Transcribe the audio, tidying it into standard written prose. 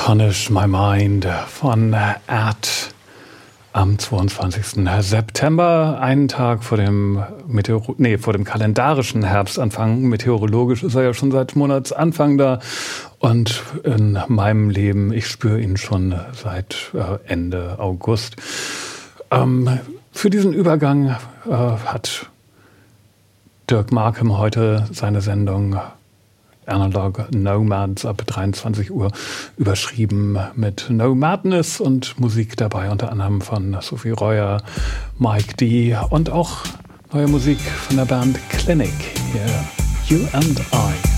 Punish My Mind von Erd am 22. September, einen Tag vor dem vor dem kalendarischen Herbstanfang. Meteorologisch ist er ja schon seit Monatsanfang da und in meinem Leben, ich spüre ihn schon seit Ende August. Für diesen Übergang hat Dirk Markham heute seine Sendung Analog Nomads ab 23 Uhr überschrieben mit No Madness und Musik dabei unter anderem von Sophie Reuer, Mike D. und auch neue Musik von der Band Clinic. Here, You and I.